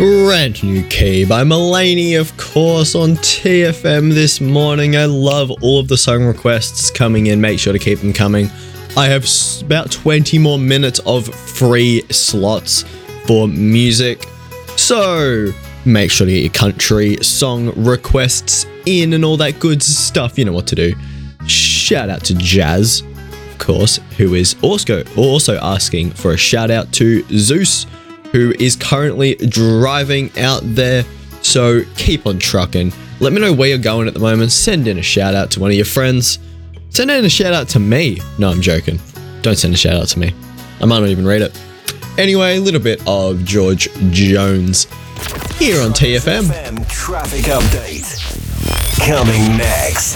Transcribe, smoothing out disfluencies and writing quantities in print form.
Brand new key by Mulaney, of course, on TFM this morning. I love all of the song requests coming in. Make sure to keep them coming. I have about 20 more minutes of free slots for music, so make sure to get your country song requests in and all that good stuff. You know what to do. Shout out to Jazz, of course, who is also asking for a shout out to Zeus, who is currently driving out there. So keep on trucking. Let me know where you're going at the moment. Send in a shout out to one of your friends. Send in a shout out to me. No, I'm joking. Don't send a shout out to me. I might not even read it. Anyway, a little bit of George Jones here on TFM. Traffic update coming next.